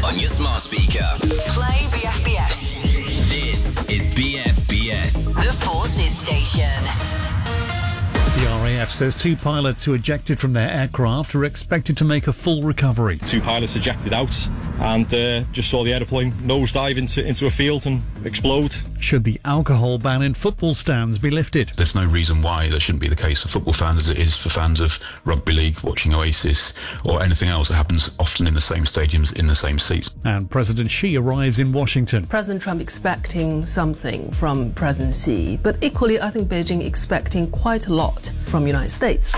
on your smart speaker. Play BFBS. This is BFBS. The Forces Station. The RAF says 2 pilots who ejected from their aircraft are expected to make a full recovery. 2 pilots ejected out and just saw the aeroplane nosedive into a field and explode. Should the alcohol ban in football stands be lifted? There's no reason why that shouldn't be the case for football fans as it is for fans of rugby league, watching Oasis or anything else that happens often in the same stadiums, in the same seats. And President Xi arrives in Washington. President Trump expecting something from President Xi, but equally I think Beijing expecting quite a lot from the United States.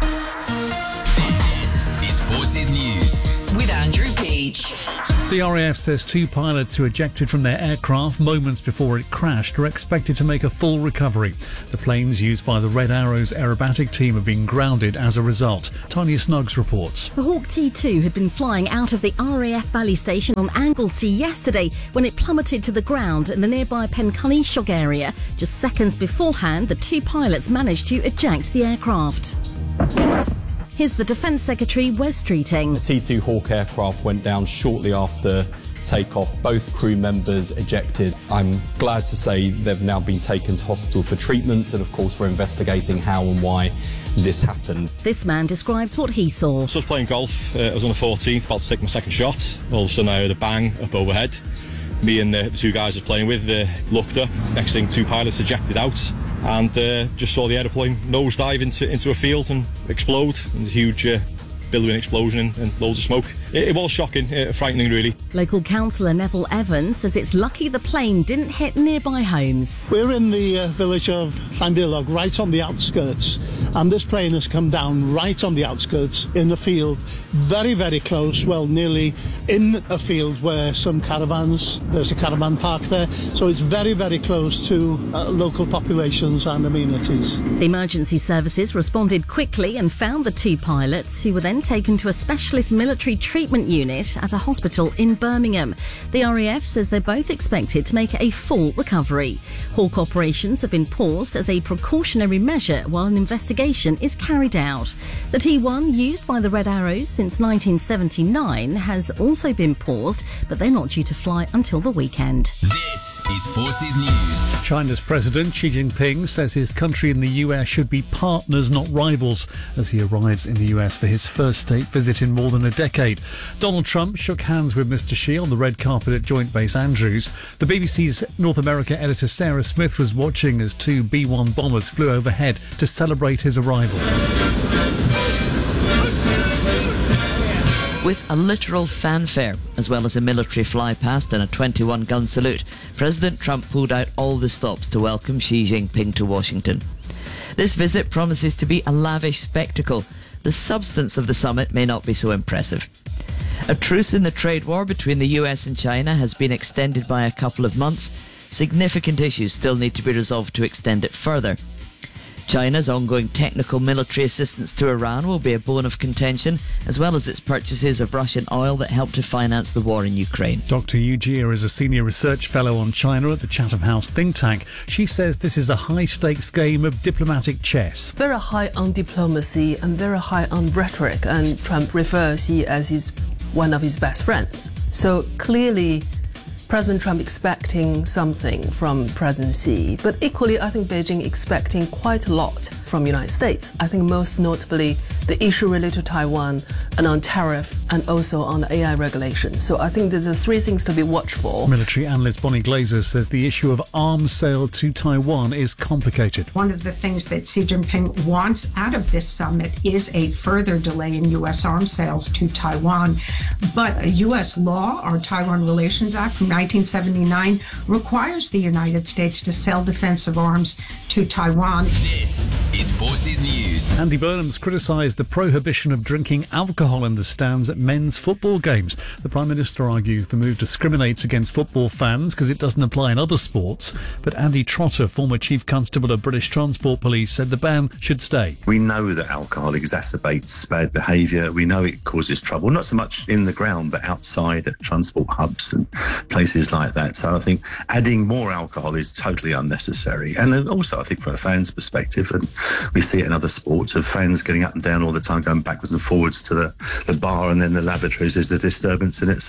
This is Forces News with Andrew Peach. The RAF says 2 pilots who ejected from their aircraft moments before it crashed are expected to make a full recovery. The planes used by the Red Arrows aerobatic team have been grounded as a result. Tanya Snuggs reports. The Hawk T2 had been flying out of the RAF Valley Station on Anglesey yesterday when it plummeted to the ground in the nearby Pencullishog area. Just seconds beforehand, the 2 pilots managed to eject the aircraft. Here's the Defence Secretary, Wes Streeting. The T2 Hawk aircraft went down shortly after takeoff. Both crew members ejected. I'm glad to say they've now been taken to hospital for treatment, and of course we're investigating how and why this happened. This man describes what he saw. So I was playing golf. I was on the 14th, about to take my second shot. All of a sudden I heard a bang up overhead. Me and the 2 guys I was playing with looked up. Next thing, 2 pilots ejected out and just saw the aeroplane nosedive into a field and explode. And a huge billowing explosion and loads of smoke. It was shocking, frightening really. Local councillor Neville Evans says it's lucky the plane didn't hit nearby homes. We're in the village of Llanbilog, right on the outskirts, and this plane has come down right on the outskirts in a field very, very close, well, nearly in a field where some caravans, there's a caravan park there, so it's very, very close to local populations and amenities. The emergency services responded quickly and found the 2 pilots, who were then taken to a specialist military treatment unit at a hospital in Birmingham. The RAF says they're both expected to make a full recovery. Hawk operations have been paused as a precautionary measure while an investigation is carried out. The T1 used by the Red Arrows since 1979 has also been paused, but they're not due to fly until the weekend. This is Forces News. China's President Xi Jinping says his country and the US should be partners, not rivals, as he arrives in the US for his first state visit in more than a decade. Donald Trump shook hands with Mr. Xi on the red carpet at Joint Base Andrews. The BBC's North America editor Sarah Smith was watching as 2 B-1 bombers flew overhead to celebrate his arrival. With a literal fanfare, as well as a military flypast and a 21-gun salute, President Trump pulled out all the stops to welcome Xi Jinping to Washington. This visit promises to be a lavish spectacle. The substance of the summit may not be so impressive. A truce in the trade war between the US and China has been extended by a couple of months. Significant issues still need to be resolved to extend it further. China's ongoing technical military assistance to Iran will be a bone of contention, as well as its purchases of Russian oil that help to finance the war in Ukraine. Dr. Yu Jia is a senior research fellow on China at the Chatham House think tank. She says this is a high-stakes game of diplomatic chess. Very high on diplomacy and very high on rhetoric, and Trump refers Xi as one of his best friends. So clearly President Trump expecting something from President Xi, but equally I think Beijing expecting quite a lot from the United States. I think most notably the issue related to Taiwan and on tariff and also on the AI regulations. So I think there's 3 things to be watched for. Military analyst Bonnie Glaser says the issue of arms sale to Taiwan is complicated. One of the things that Xi Jinping wants out of this summit is a further delay in U.S. arms sales to Taiwan. But a U.S. law, our Taiwan Relations Act from 1979, requires the United States to sell defensive arms to Taiwan. This is Forces News. Andy Burnham's criticised the prohibition of drinking alcohol in the stands at men's football games. The Prime Minister argues the move discriminates against football fans because it doesn't apply in other sports. But Andy Trotter, former Chief Constable of British Transport Police, said the ban should stay. We know that alcohol exacerbates bad behaviour. We know it causes trouble, not so much in the ground, but outside at transport hubs and places like that. So I think adding more alcohol is totally unnecessary. And then also, I think from a fan's perspective, and we see it in other sports, of fans getting up and down all the time, going backwards and forwards to the bar and then the lavatories, is a disturbance in itself.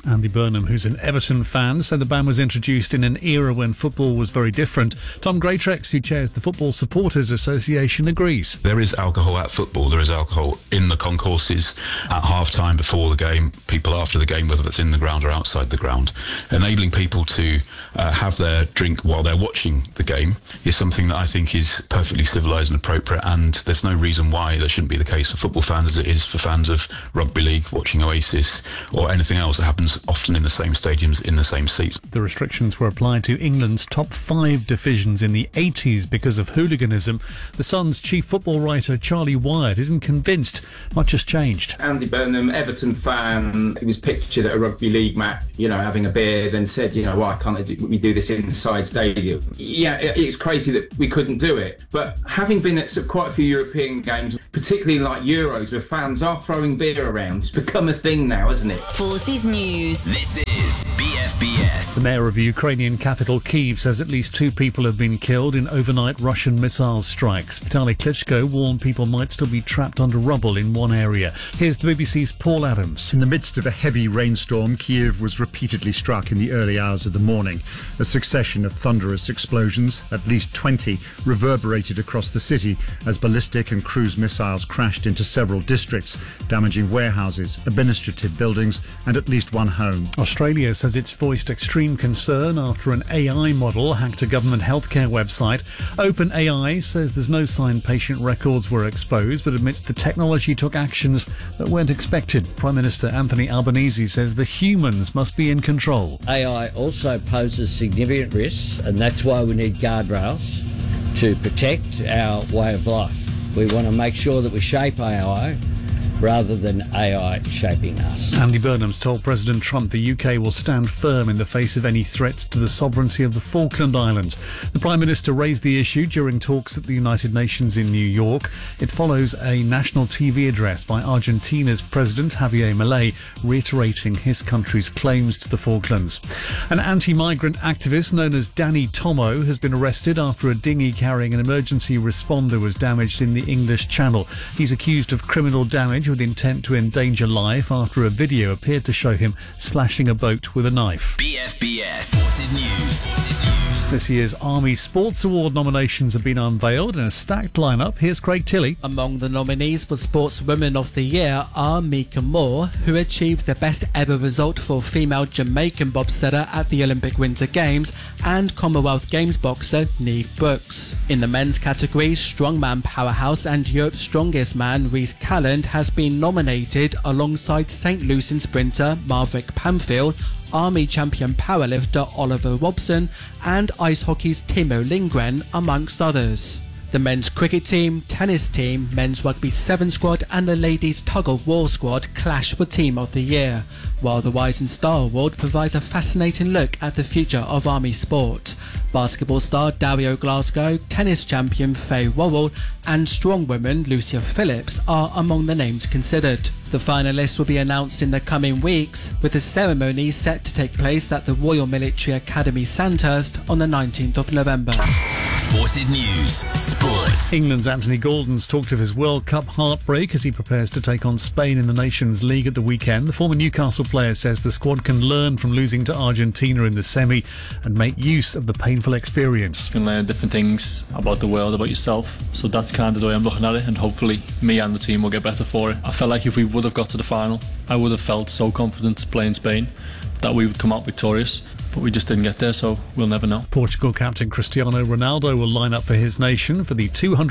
Andy Burnham, who's an Everton fan, said the ban was introduced in an era when football was very different. Tom Greatrex, who chairs the Football Supporters Association, agrees. There is alcohol at football. There is alcohol in the concourses at half-time, before the game, people after the game, whether that's in the ground or outside the ground. Enabling people to have their drink while they're watching the game is something that I think is perfectly civilised and appropriate, and there's no reason why that shouldn't be the case for football fans as it is for fans of rugby league watching Oasis or anything else that happens often in the same stadiums, in the same seats. The restrictions were applied to England's top 5 divisions in the 80s because of hooliganism. The Sun's chief football writer Charlie Wyatt isn't convinced much has changed. Andy Burnham, Everton fan, he was pictured at a rugby league match, having a beer, then said, why can't we do this inside stadium? Yeah, it's crazy that we couldn't do it. But having been at quite a few European games, particularly like Euros, where fans are throwing beer around, it's become a thing now, hasn't it? Forces News. This is BFBS. The mayor of the Ukrainian capital, Kyiv, says at least 2 people have been killed in overnight Russian missile strikes. Vitaly Klitschko warned people might still be trapped under rubble in one area. Here's the BBC's Paul Adams. In the midst of a heavy rainstorm, Kyiv was repeatedly struck in the early hours of the morning. A succession of thunderous explosions, at least 20, reverberated across the city as ballistic and cruise missiles crashed into several districts, damaging warehouses, administrative buildings and at least one home. Australia says it's voiced extreme concern after an AI model hacked a government healthcare website. OpenAI says there's no sign patient records were exposed, but admits the technology took actions that weren't expected. Prime Minister Anthony Albanese says the humans must be in control. AI also poses significant risks, and that's why we need guardrails to protect our way of life. We want to make sure that we shape AI rather than AI shaping us. Andy Burnham's told President Trump the UK will stand firm in the face of any threats to the sovereignty of the Falkland Islands. The Prime Minister raised the issue during talks at the United Nations in New York. It follows a national TV address by Argentina's President Javier Milei, reiterating his country's claims to the Falklands. An anti-migrant activist known as Danny Tomo has been arrested after a dinghy carrying an emergency responder was damaged in the English Channel. He's accused of criminal damage with intent to endanger life after a video appeared to show him slashing a boat with a knife. BFBS Forces News. This year's Army Sports Award nominations have been unveiled in a stacked lineup. Here's Craig Tilley. Among the nominees for Sportswomen of the Year are Mika Moore, who achieved the best ever result for female Jamaican bobsledder at the Olympic Winter Games, and Commonwealth Games boxer Niamh Brooks. In the men's category, strongman powerhouse and Europe's strongest man Rhys Calland has been nominated alongside St. Lucian sprinter Marvick Pamfield, Army champion powerlifter Oliver Robson and ice hockey's Timo Lindgren, amongst others. The men's cricket team, tennis team, men's rugby 7 squad and the ladies tug-of-war squad clash for Team of the Year, while the Rising Star Award provides a fascinating look at the future of Army sport. Basketball star Dario Glasgow, tennis champion Faye Worrell and strongwoman Lucia Phillips are among the names considered. The finalists will be announced in the coming weeks, with the ceremony set to take place at the Royal Military Academy Sandhurst on the 19th of November. Forces News. Sports. England's Anthony Gordon's talked of his World Cup heartbreak as he prepares to take on Spain in the Nations League at the weekend. The former Newcastle player says the squad can learn from losing to Argentina in the semi and make use of the painful experience. You can learn different things about the world, about yourself. So that's kind of the way I'm looking at it, and hopefully me and the team will get better for it. I felt like if we would have got to the final, I would have felt so confident playing Spain that we would come out victorious. But we just didn't get there, so we'll never know. Portugal captain Cristiano Ronaldo will line up for his nation for the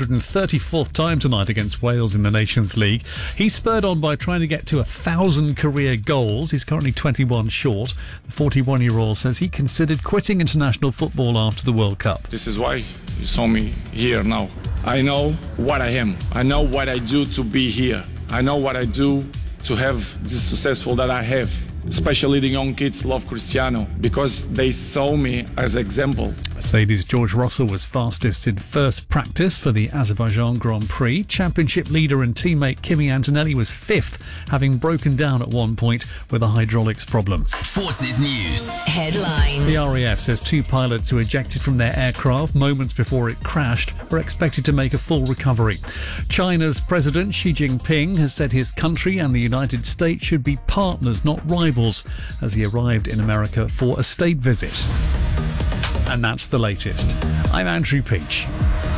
234th time tonight against Wales in the Nations League. He's spurred on by trying to get to 1,000 career goals. He's currently 21 short. The 41-year-old says he considered quitting international football after the World Cup. This is why you saw me here now. I know what I am. I know what I do to be here. I know what I do to have this successful that I have. Especially the young kids love Cristiano because they saw me as example. Mercedes' George Russell was fastest in first practice for the Azerbaijan Grand Prix. Championship leader and teammate Kimi Antonelli was fifth, having broken down at one point with a hydraulics problem. Forces News. Headlines. The RAF says 2 pilots who ejected from their aircraft moments before it crashed are expected to make a full recovery. China's President Xi Jinping has said his country and the United States should be partners, not rivals, as he arrived in America for a state visit. And that's the latest. I'm Andrew Peach.